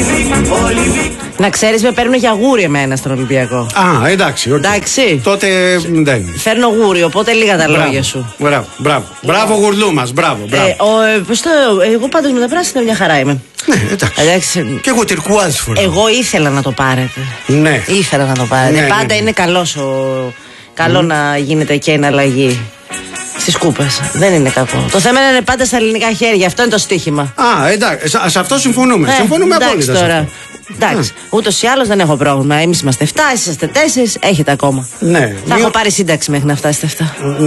Να ξέρεις, με παίρνουν για γούρι εμένα στον Ολυμπιακό. Α, εντάξει. Εντάξει. Τότε δεν. Φέρνω γούρι, οπότε λίγα τα λόγια σου. Μπράβο, γουρλού μας. Μπράβο. Εγώ πάντως με τα πράσινα μια χαρά είμαι. Ναι, εντάξει. Και εγώ τυρκουάζ φορά. Εγώ ήθελα να το πάρετε. Ναι. Ήθελα να το πάρετε. Ναι, πάντα είναι καλό να γίνεται και εναλλαγή στις κούπες. Δεν είναι κακό. Το θέμα είναι πάντα στα ελληνικά χέρια. Αυτό είναι το στοίχημα. Α, εντάξει. Σε αυτό συμφωνούμε. Συμφωνούμε απόλυτα. Τώρα. Εντάξει. Ούτως ή άλλως δεν έχω πρόβλημα. Εμείς είμαστε 7, εσείς είστε 4. Έχετε ακόμα. Ναι. Θα έχω πάρει σύνταξη μέχρι να φτάσετε 7.